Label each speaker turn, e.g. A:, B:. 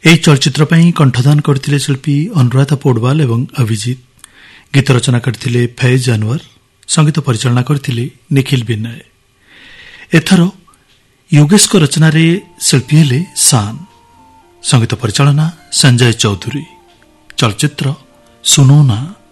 A: ଏହି ଚଳଚ୍ଚିତ୍ର ପାଇଁ କଣ୍ଠଦାନ କରିଥିଲେ ଶିଳ୍ପୀ ଅନୁରାଧା ପୌଡୱାଲ ଏବଂ ଅଭିଜିତ। ଗୀତ ରଚନା କରିଥିଲେ ଫୈଜ ଅନୱର, ସଙ୍ଗୀତ ପରିଚାଳନା କରିଥିଲେ ନିଖିଲ ବିନୟ। ଏଥର ୟୋଗେଶଙ୍କ ରଚନାରେ ଶିଳ୍ପୀ ହେଲେ ଶାନ, ସଙ୍ଗୀତ ପରିଚାଳନା ସଞ୍ଜୟ ଚୌଧୁରୀ। ଚଳଚ୍ଚିତ୍ର ସୁନୋ ନା।